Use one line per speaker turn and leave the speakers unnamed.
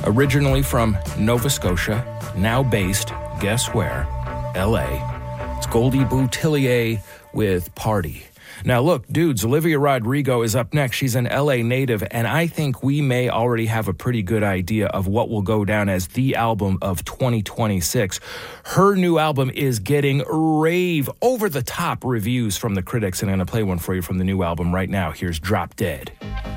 Originally from Nova Scotia, now based, guess where? LA. It's Goldie Boutillier with Party. Now look, dudes, Olivia Rodrigo is up next. She's an LA native, and I think we may already have a pretty good idea of what will go down as the album of 2026. Her new album is getting rave, over-the-top reviews from the critics, and I'm going to play one for you from the new album right now. Here's Drop Dead.